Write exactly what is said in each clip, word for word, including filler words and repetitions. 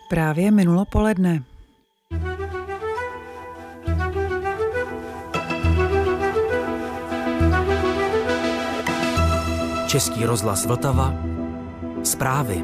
Právě minulo poledne. Český rozhlas Vltava. Zprávy.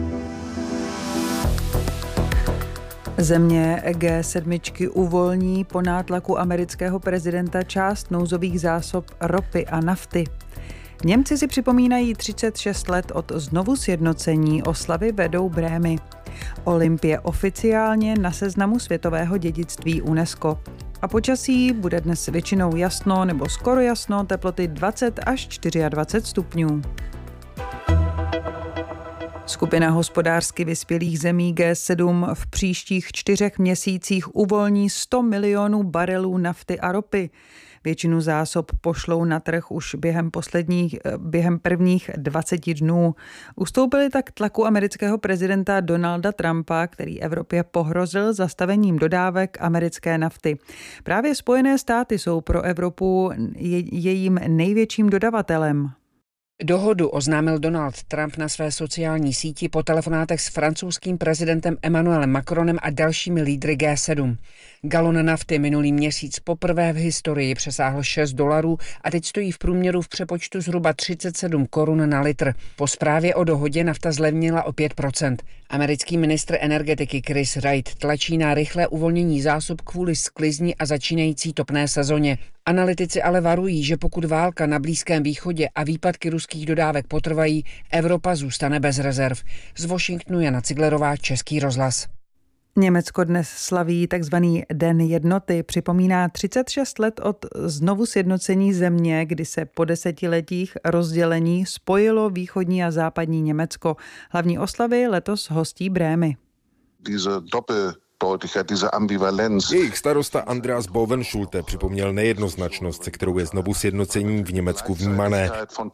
Země G sedm uvolní po nátlaku amerického prezidenta část nouzových zásob ropy a nafty. Němci si připomínají třicet šest let od znovu sjednocení, oslavy vedou Brémy. Olymp je oficiálně na seznamu světového dědictví UNESCO. A počasí bude dnes většinou jasno nebo skoro jasno, teploty dvacet až dvacet čtyři stupňů. Skupina hospodářsky vyspělých zemí G sedm v příštích čtyřech měsících uvolní sto milionů barelů nafty a ropy. Většinu zásob pošlou na trh už během posledních, během prvních dvaceti dnů. Ustoupili tak tlaku amerického prezidenta Donalda Trumpa, který Evropě pohrozil zastavením dodávek americké nafty. Právě Spojené státy jsou pro Evropu je, jejím největším dodavatelem. Dohodu oznámil Donald Trump na své sociální síti po telefonátech s francouzským prezidentem Emmanuelem Macronem a dalšími lídry G sedm. Galon nafty minulý měsíc poprvé v historii přesáhl šest dolarů a teď stojí v průměru v přepočtu zhruba třicet sedm korun na litr. Po zprávě o dohodě nafta zlevnila o pět procent. Americký ministr energetiky Chris Wright tlačí na rychlé uvolnění zásob kvůli sklizni a začínající topné sezóně. Analytici ale varují, že pokud válka na Blízkém východě a výpadky ruských dodávek potrvají, Evropa zůstane bez rezerv. Z Washingtonu Jana Ciglerová, Český rozhlas. Německo dnes slaví takzvaný Den jednoty. Připomíná třicet šest let od znovu sjednocení země, kdy se po desetiletích rozdělení spojilo východní a západní Německo. Hlavní oslavy letos hostí Brémy. Jejich starosta Andreas Bovenschulte připomněl nejednoznačnost, se kterou je znovu sjednocení v Německu vnímané.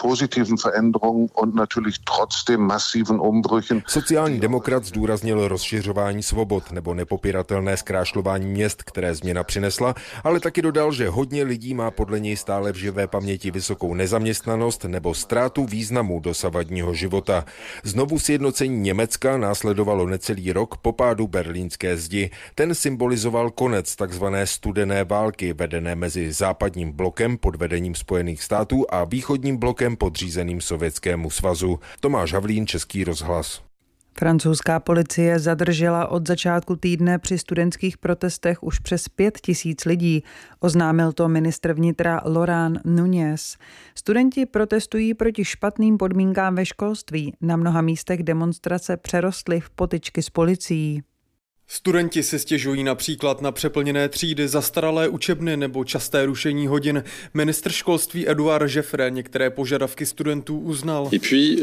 Sociální demokrat zdůraznil rozšiřování svobod nebo nepopiratelné zkrášlování měst, které změna přinesla, ale taky dodal, že hodně lidí má podle něj stále v živé paměti vysokou nezaměstnanost nebo ztrátu významu dosavadního života. Znovu sjednocení Německa následovalo necelý rok po pádu berlínské zdi. Ten symbolizoval konec takzvané studené války vedené mezi západním blokem pod vedením Spojených států a východním blokem podřízeným Sovětskému svazu. Tomáš Havlín, Český rozhlas. Francouzská policie zadržela od začátku týdne při studentských protestech už přes pět tisíc lidí. Oznámil to ministr vnitra Laurent Nunez. Studenti protestují proti špatným podmínkám ve školství. Na mnoha místech demonstrace přerostly v potyčky s policií. Studenti si stěžují například na přeplněné třídy, zastaralé učebny nebo časté rušení hodin. Ministr školství Edouard Jeffrey některé požadavky studentů uznal.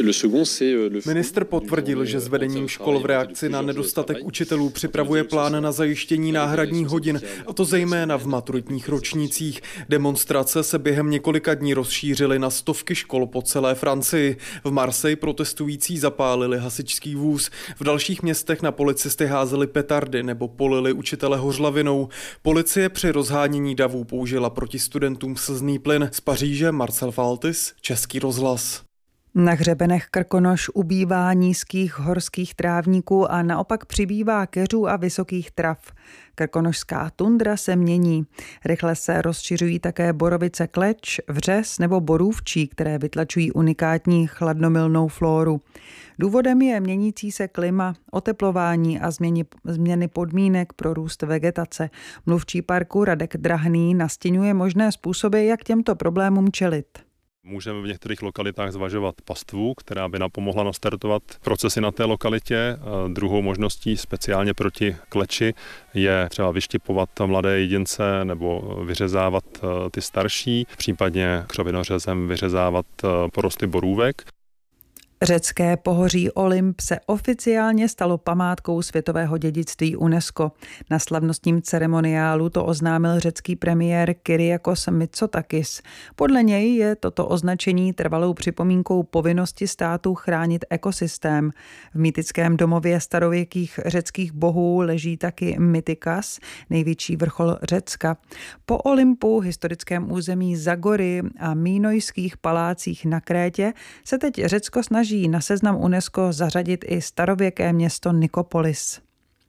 Ministr potvrdil, že s vedením škol v reakci na nedostatek učitelů připravuje plán na zajištění náhradních hodin, a to zejména v maturitních ročnících. Demonstrace se během několika dní rozšířily na stovky škol po celé Francii. V Marseille protestující zapálili hasičský vůz. V dalších městech na policisty házeli petardy nebo polili učitele hořlavinou. Policie při rozhánění davů použila proti studentům slzný plyn. Z Paříže Marcel Faltis, Český rozhlas. Na hřebenech Krkonoš ubývá nízkých horských trávníků a naopak přibývá keřů a vysokých trav. Krkonošská tundra se mění. Rychle se rozšiřují také borovice kleč, vřes nebo borůvčí, které vytlačují unikátní chladnomilnou flóru. Důvodem je měnící se klima, oteplování a změny, změny podmínek pro růst vegetace. Mluvčí parku Radek Drahný nastěňuje možné způsoby, jak těmto problémům čelit. Můžeme v některých lokalitách zvažovat pastvu, která by napomohla nastartovat procesy na té lokalitě. Druhou možností speciálně proti kleči je třeba vyštěpovat mladé jedince nebo vyřezávat ty starší, případně křovinořezem vyřezávat porosty borůvek. Řecké pohoří Olymp se oficiálně stalo památkou světového dědictví UNESCO. Na slavnostním ceremoniálu to oznámil řecký premiér Kyriakos Mitsotakis. Podle něj je toto označení trvalou připomínkou povinnosti států chránit ekosystém. V mýtickém domově starověkých řeckých bohů leží taky Mytikas, největší vrchol Řecka. Po Olympu, historickém území Zagory a mínojských palácích na Krétě se teď Řecko snaží na seznam UNESCO zařadit i starověké město Nikopolis.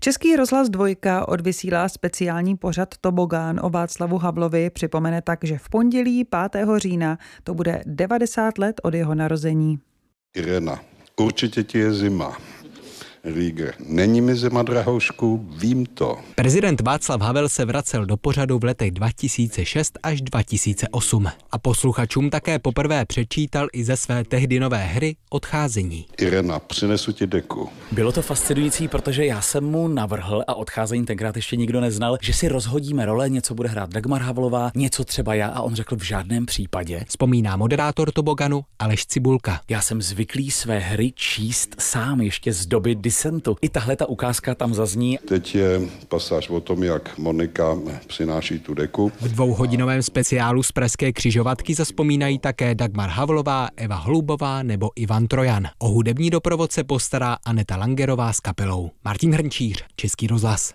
Český rozhlas Dvojka odvysílá speciální pořad Tobogán o Václavu Havlovi. Připomene tak, že v pondělí pátého října to bude devadesát let od jeho narození. Irena, určitě ti je zima. Ríger, není mi zima, drahoušku, vím to. Prezident Václav Havel se vracel do pořadu v letech dva tisíce šest až dva tisíce osm a posluchačům také poprvé přečítal i ze své tehdy nové hry Odcházení. Irena, přinesu ti deku. Bylo to fascinující, protože já jsem mu navrhl, a Odcházení tenkrát ještě nikdo neznal, že si rozhodíme role, něco bude hrát Dagmar Havlová, něco třeba já, a on řekl v žádném případě. Vzpomíná moderátor Toboganu Aleš Cibulka. Já jsem zvyklý své hry číst sám ještě z doby disentu. I tahle ta ukázka tam zazní. Teď je pasáž o tom, jak Monika přináší tu deku. V dvouhodinovém speciálu z Pražské křižovatky zazpomínají také Dagmar Havlová, Eva Holubová nebo Ivan Trojan. O hudební doprovod se postará Aneta Langerová s kapelou. Martin Hrnčíř, Český rozhlas.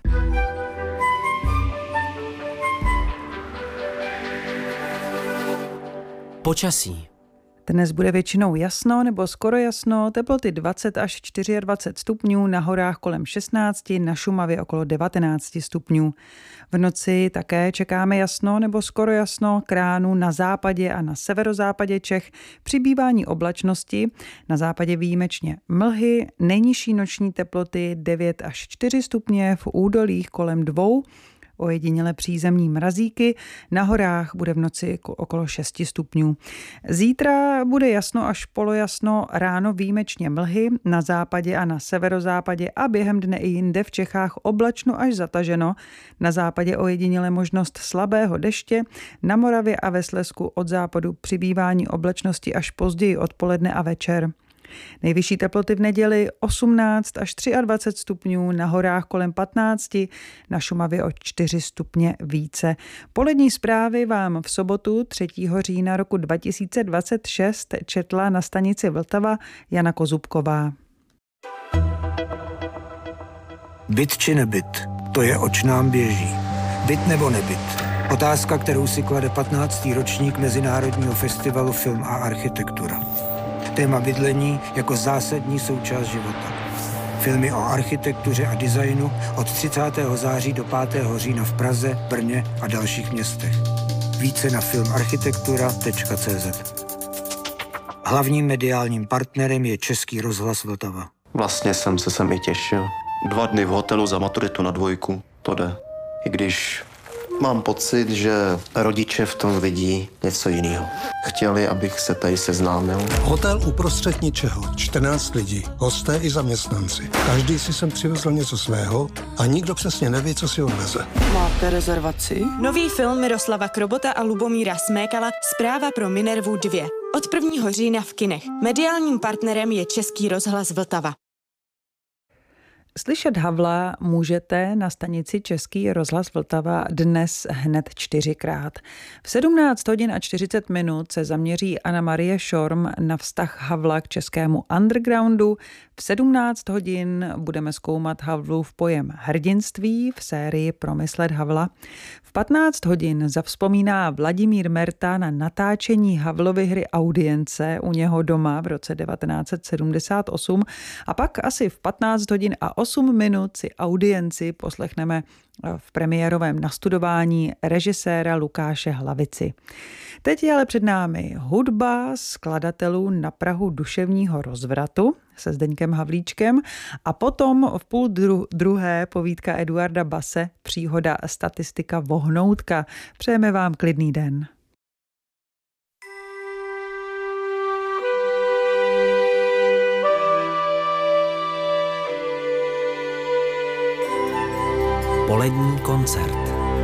Počasí. Dnes bude většinou jasno nebo skoro jasno, teploty dvacet až dvacet čtyři stupňů, na horách kolem šestnáct, na Šumavě okolo devatenáct stupňů. V noci také čekáme jasno nebo skoro jasno, k ránu na západě a na severozápadě Čech přibývání oblačnosti, na západě výjimečně mlhy, nejnižší noční teploty devět až čtyři stupně, v údolích kolem dvou, ojediněle přízemní mrazíky, na horách bude v noci okolo šest stupňů. Zítra bude jasno až polojasno, ráno výjimečně mlhy, na západě a na severozápadě a během dne i jinde v Čechách oblačno až zataženo, na západě ojediněle možnost slabého deště, na Moravě a ve Slezsku od západu přibývání oblačnosti až později odpoledne a večer. Nejvyšší teploty v neděli osmnáct až dvacet tři stupňů, na horách kolem patnáct, na Šumavě o čtyři stupně více. Polední zprávy vám v sobotu třetího října roku dva tisíce dvacet šest četla na stanici Vltava Jana Kozubková. Byt či nebyt, to je oč nám běží. Byt nebo nebyt. Otázka, kterou si klade patnáctý ročník Mezinárodního festivalu Film a architektura. Téma bydlení jako zásadní součást života. Filmy o architektuře a designu od třicátého září do pátého října v Praze, Brně a dalších městech. Více na filmarchitektura tečka cé zet. Hlavním mediálním partnerem je Český rozhlas Vltava. Vlastně jsem se sem i těšil. Dva dny v hotelu za maturitu na dvojku, to jde. I když mám pocit, že rodiče v tom vidí něco jiného. Chtěli, abych se tady seznámil. Hotel uprostřed ničeho, čtrnáct lidí, hosté i zaměstnanci. Každý si sem přivezl něco svého a nikdo přesně neví, co si odveze. Máte rezervaci? Nový film Miroslava Krobota a Lubomíra Smekala Zpráva pro Minervu dva. Od prvního října v kinech. Mediálním partnerem je Český rozhlas Vltava. Slyšet Havla můžete na stanici Český rozhlas Vltava dnes hned čtyřikrát. V sedmnáct hodin a čtyřicet minut se zaměří Anna Marie Šorm na vztah Havla k českému undergroundu. V sedmnáct hodin budeme zkoumat Havlův pojem hrdinství v sérii Promyslet Havla. V patnáct hodin zavzpomíná Vladimír Merta na natáčení Havlovy hry Audience u něho doma v roce devatenáct set sedmdesát osm a pak asi v patnáct hodin a osm minut si Audienci poslechneme v premiérovém nastudování režiséra Lukáše Hlavici. Teď je ale před námi hudba skladatelů na prahu duševního rozvratu se Zdeňkem Havlíčkem a potom v půl dru- druhé povídka Eduarda Base Příhoda statistika Vohnoutka. Přejeme vám klidný den. Polední koncert.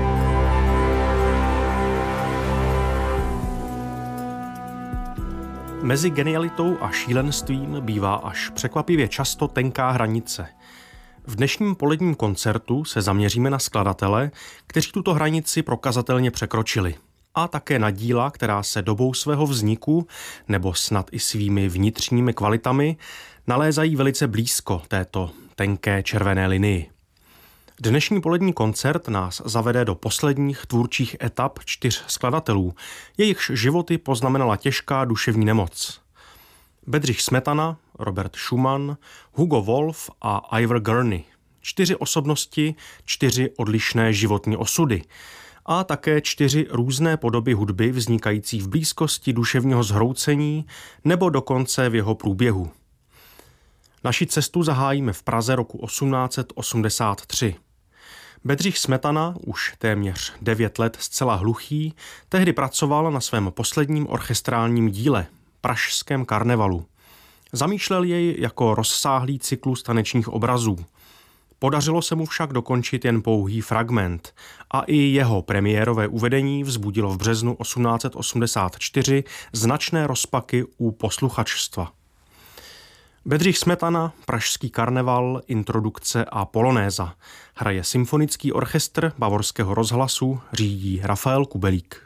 Mezi genialitou a šílenstvím bývá až překvapivě často tenká hranice. V dnešním poledním koncertu se zaměříme na skladatele, kteří tuto hranici prokazatelně překročili. A také na díla, která se dobou svého vzniku, nebo snad i svými vnitřními kvalitami, nalézají velice blízko této tenké červené linii. Dnešní polední koncert nás zavede do posledních tvůrčích etap čtyř skladatelů, jejichž životy poznamenala těžká duševní nemoc. Bedřich Smetana, Robert Schumann, Hugo Wolf a Ivor Gurney. Čtyři osobnosti, čtyři odlišné životní osudy a také čtyři různé podoby hudby vznikající v blízkosti duševního zhroucení nebo dokonce v jeho průběhu. Naši cestu zahájíme v Praze roku osmnáct set osmdesát tři. Bedřich Smetana, už téměř devět let zcela hluchý, tehdy pracoval na svém posledním orchestrálním díle, Pražském karnevalu. Zamýšlel jej jako rozsáhlý cyklus tanečních obrazů. Podařilo se mu však dokončit jen pouhý fragment a i jeho premiérové uvedení vzbudilo v březnu osmnáct set osmdesát čtyři značné rozpaky u posluchačstva. Bedřich Smetana, Pražský karneval, introdukce a polonéza. Hraje symfonický orchestr Bavorského rozhlasu, řídí Rafael Kubelík.